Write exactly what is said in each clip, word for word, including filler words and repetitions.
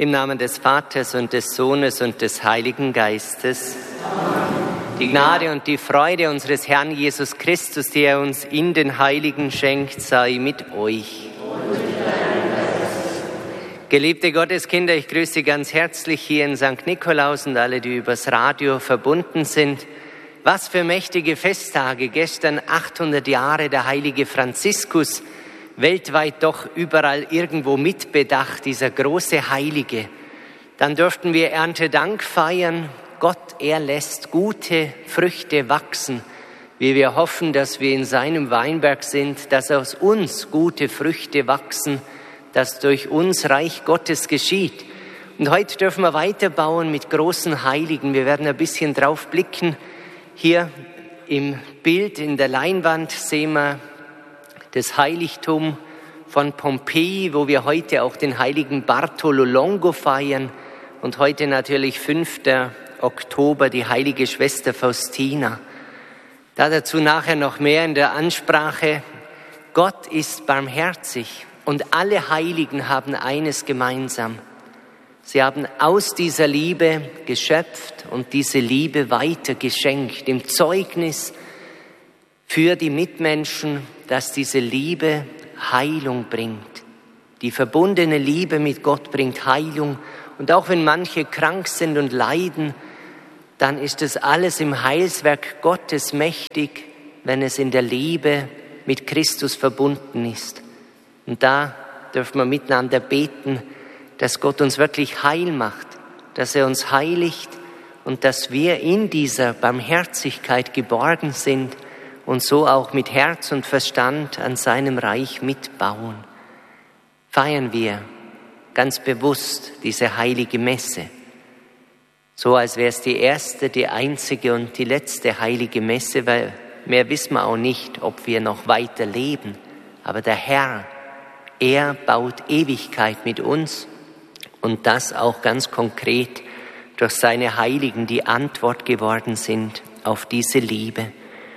Im Namen des Vaters und des Sohnes und des Heiligen Geistes. Die Gnade und die Freude unseres Herrn Jesus Christus, die er uns in den Heiligen schenkt, sei mit euch. Geliebte Gotteskinder, ich grüße Sie ganz herzlich hier in Sankt Nikolaus und alle, die übers Radio verbunden sind. Was für mächtige Festtage. Gestern achthundert Jahre der heilige Franziskus, weltweit doch überall irgendwo mitbedacht, dieser große Heilige. Dann durften wir Erntedank feiern. Gott, er lässt gute Früchte wachsen, wie wir hoffen, dass wir in seinem Weinberg sind, dass aus uns gute Früchte wachsen, dass durch uns Reich Gottes geschieht. Und heute dürfen wir weiterbauen mit großen Heiligen. Wir werden ein bisschen drauf blicken. Hier im Bild in der Leinwand sehen wir das Heiligtum von Pompeji, wo wir heute auch den heiligen Bartolo Longo feiern und heute natürlich fünfter Oktober die heilige Schwester Faustina. Da dazu nachher noch mehr in der Ansprache. Gott ist barmherzig und alle Heiligen haben eines gemeinsam. Sie haben aus dieser Liebe geschöpft und diese Liebe weiter geschenkt, im Zeugnis für die Mitmenschen, dass diese Liebe Heilung bringt. Die verbundene Liebe mit Gott bringt Heilung. Und auch wenn manche krank sind und leiden, dann ist es alles im Heilswerk Gottes mächtig, wenn es in der Liebe mit Christus verbunden ist. Und da dürfen wir miteinander beten, dass Gott uns wirklich heil macht, dass er uns heiligt und dass wir in dieser Barmherzigkeit geborgen sind und so auch mit Herz und Verstand an seinem Reich mitbauen. Feiern wir ganz bewusst diese heilige Messe, so als wäre es die erste, die einzige und die letzte heilige Messe, weil mehr wissen wir auch nicht, ob wir noch weiter leben. Aber der Herr, er baut Ewigkeit mit uns und das auch ganz konkret durch seine Heiligen, die Antwort geworden sind auf diese Liebe.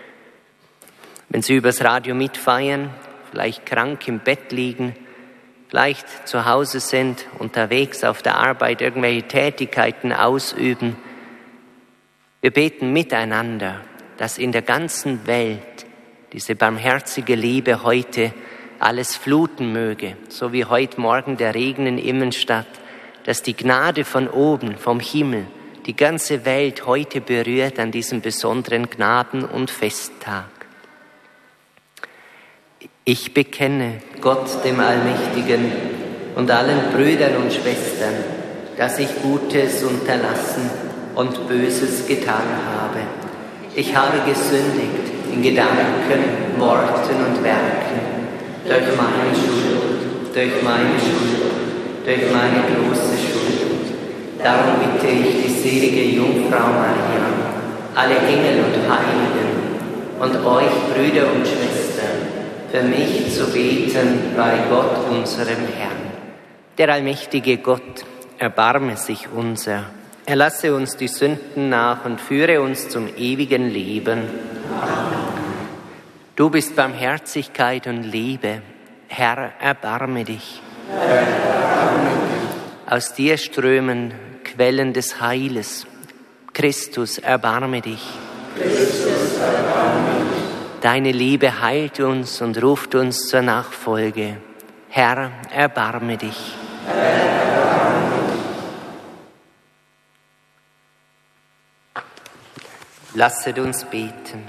Wenn Sie übers Radio mitfeiern, vielleicht krank im Bett liegen, vielleicht zu Hause sind, unterwegs auf der Arbeit irgendwelche Tätigkeiten ausüben, wir beten miteinander, dass in der ganzen Welt diese barmherzige Liebe heute alles fluten möge, so wie heute Morgen der Regen in Immenstadt, dass die Gnade von oben, vom Himmel, die ganze Welt heute berührt an diesem besonderen Gnaden- und Festtag. Ich bekenne Gott, dem Allmächtigen, und allen Brüdern und Schwestern, dass ich Gutes unterlassen und Böses getan habe. Ich habe gesündigt in Gedanken, Worten und Werken, durch meine Schuld, durch meine Schuld, durch meine große Schuld. Darum bitte ich die selige Jungfrau Maria, alle Engel und Heiligen und euch, Brüder und Schwestern, für mich zu beten bei Gott, unserem Herrn. Der allmächtige Gott, erbarme sich unser. Er lasse uns die Sünden nach und führe uns zum ewigen Leben. Amen. Du bist Barmherzigkeit und Liebe. Herr, erbarme dich. Herr, erbarme dich. Aus dir strömen Quellen des Heiles. Christus, erbarme dich. Christus, erbarme dich. Deine Liebe heilt uns und ruft uns zur Nachfolge. Herr, erbarme dich. Herr, erbarme dich. Lasset uns beten.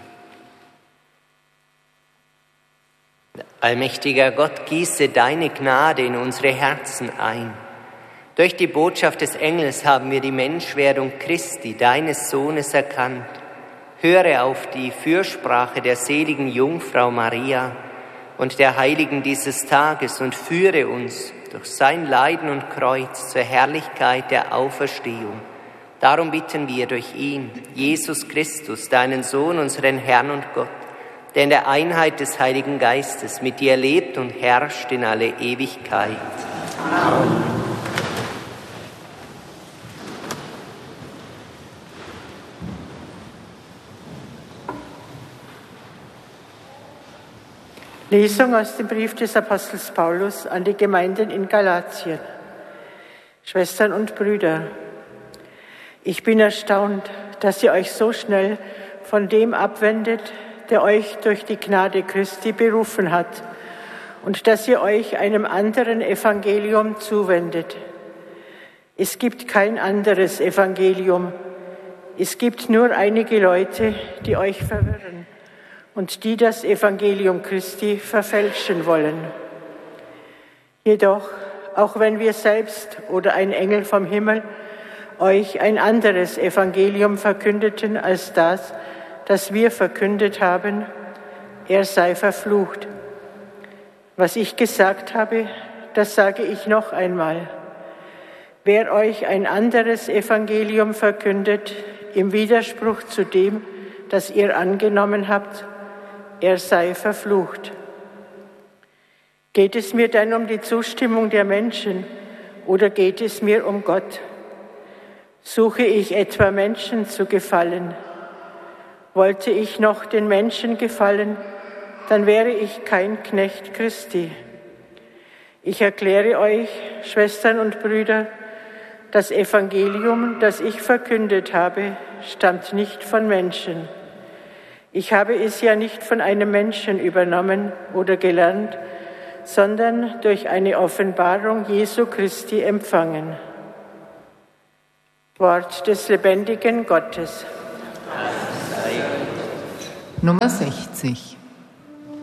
Allmächtiger Gott, gieße deine Gnade in unsere Herzen ein. Durch die Botschaft des Engels haben wir die Menschwerdung Christi, deines Sohnes, erkannt. Höre auf die Fürsprache der seligen Jungfrau Maria und der Heiligen dieses Tages und führe uns durch sein Leiden und Kreuz zur Herrlichkeit der Auferstehung. Darum bitten wir durch ihn, Jesus Christus, deinen Sohn, unseren Herrn und Gott, der in der Einheit des Heiligen Geistes mit dir lebt und herrscht in alle Ewigkeit. Amen. Lesung aus dem Brief des Apostels Paulus an die Gemeinden in Galatien. Schwestern und Brüder, ich bin erstaunt, dass ihr euch so schnell von dem abwendet, der euch durch die Gnade Christi berufen hat, und dass ihr euch einem anderen Evangelium zuwendet. Es gibt kein anderes Evangelium. Es gibt nur einige Leute, die euch verwirren und die das Evangelium Christi verfälschen wollen. Jedoch, auch wenn wir selbst oder ein Engel vom Himmel euch ein anderes Evangelium verkündeten als das, das wir verkündet haben, er sei verflucht. Was ich gesagt habe, das sage ich noch einmal. Wer euch ein anderes Evangelium verkündet, im Widerspruch zu dem, das ihr angenommen habt, er sei verflucht. Geht es mir denn um die Zustimmung der Menschen oder geht es mir um Gott? Suche ich etwa Menschen zu gefallen? Wollte ich noch den Menschen gefallen, dann wäre ich kein Knecht Christi. Ich erkläre euch, Schwestern und Brüder, das Evangelium, das ich verkündet habe, stammt nicht von Menschen. Ich habe es ja nicht von einem Menschen übernommen oder gelernt, sondern durch eine Offenbarung Jesu Christi empfangen. Wort des lebendigen Gottes. Nummer sechzig.